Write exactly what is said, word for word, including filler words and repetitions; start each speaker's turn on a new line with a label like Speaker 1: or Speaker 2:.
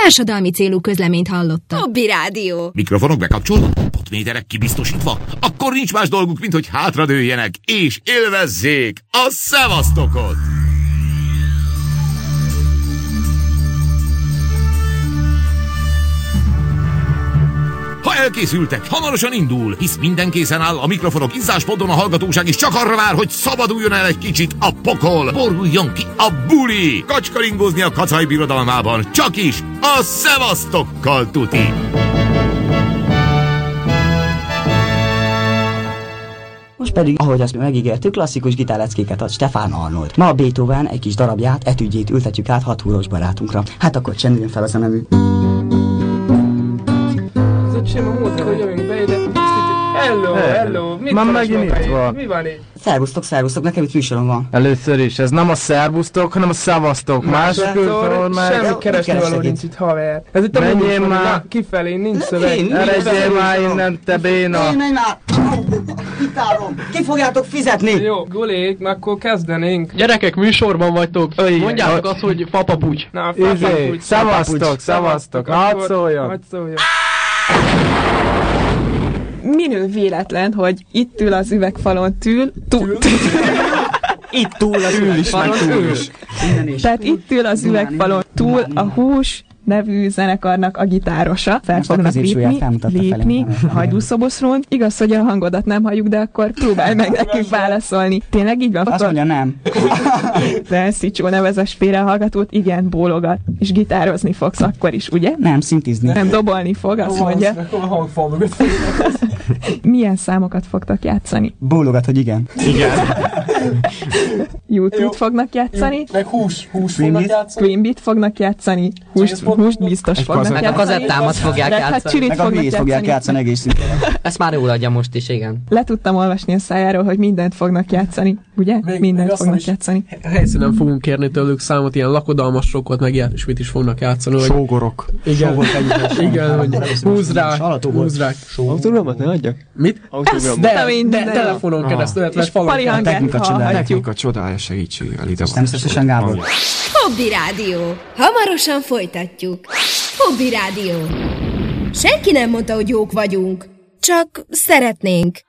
Speaker 1: Társadalmi célú közleményt hallotta.
Speaker 2: Hobby Rádió.
Speaker 3: Mikrofonok bekapcsolva? Potméterek kibiztosítva? Akkor nincs más dolguk, mint hogy hátradőljenek és élvezzék a szevasztokot! Ha elkészültek, hamarosan indul, hisz minden készen áll, a mikrofonok izzáspoddon, a hallgatóság is csak arra vár, hogy szabaduljon el egy kicsit a pokol, boruljon ki a buli, kacskaringózni a kacaj birodalmában, csak is a szevasztokkal tuti!
Speaker 4: Most pedig, ahogy azt megígértük, klasszikus gitárleckéket ad Stefan Arnold. Ma a Beethoven egy kis darabját, etüdjét ültetjük át hat húros barátunkra. Hát akkor csendüljön fel a zenemű.
Speaker 5: Sem a módra, hogy jövünk be ide. Hello, hello, mit
Speaker 6: van megint itt van?
Speaker 5: Mi van itt?
Speaker 4: Szervusztok, szervusztok, nekem itt műsorom van.
Speaker 6: Először is, ez nem a szervusztok, hanem a szavaztok. Másodszor meg...
Speaker 5: Semmi keresni való nincs itt, haver. Ez itt a
Speaker 6: menjél már
Speaker 5: kifelé, nincs szöveg.
Speaker 6: Eredjél már innen, te béna.
Speaker 4: Én menj már! Gitárom! Ki fogjátok fizetni?
Speaker 5: Jó, gulék, akkor kezdenénk.
Speaker 7: Gyerekek, műsorban vagytok. Mondjátok azt, hogy fapapucs.
Speaker 5: Na, fapapucs.
Speaker 6: Szavaztok, szavaztok. Hadd szóljon.
Speaker 5: Hadd szóljon.
Speaker 8: Minő véletlen, hogy itt ül az üvegfalon tül, túl.
Speaker 4: Itt túl az üvegfalon túl.
Speaker 8: Tehát itt ül az üvegfalon túl a Hús nevű zenekarnak a gitárosa. Fel fognak lépni, lépni a hajdúszoboszlón. Igaz, hogy a hangodat nem halljuk, de akkor próbálj meg nekünk válaszolni. Tényleg így van?
Speaker 4: Azt mondja, nem.
Speaker 8: De Szicsó nevezes félrehallgatót, igen, bólogat. És gitározni fogsz akkor is, ugye?
Speaker 4: Nem, szintizni.
Speaker 8: Nem, dobolni fog, azt mondja. Milyen számokat fogtak játszani?
Speaker 4: Bólogat, hogy igen.
Speaker 6: Igen.
Speaker 8: YouTube fognak játszani.
Speaker 5: Meg hús, hús fognak játszani.
Speaker 8: Queen Beat fognak játszani. Húst, húst biztos fognak játszani.
Speaker 9: A kazettámat fogják játszani.
Speaker 4: Meg a hülyét fogják játszani egész szintén.
Speaker 9: Ezt már jól adja most is, igen.
Speaker 8: Le tudtam olvasni a szájáról, hogy mindent fognak játszani, ugye?
Speaker 5: Még,
Speaker 8: mindent
Speaker 5: még
Speaker 8: fognak játszani.
Speaker 5: Helyszínen fogunk kérni tőlük számot, ilyen lakodalmas sokkot, meg ilyet, és mit is fognak játszani.
Speaker 6: Sógorok.
Speaker 5: Igen, igen, hogy húzd rá, húzd rá.
Speaker 6: Autógramot ne adjak?
Speaker 5: Mit? De, de telefonon keresztül, illetve falon.
Speaker 8: Technika csodája.
Speaker 6: Technika csodája segítségével ide van.
Speaker 4: Természetesen Gábor.
Speaker 2: Hobby Rádió. Hamarosan folytatjuk. Hobby Rádió. Senki nem mondta, hogy jók vagyunk. Csak szeretnénk.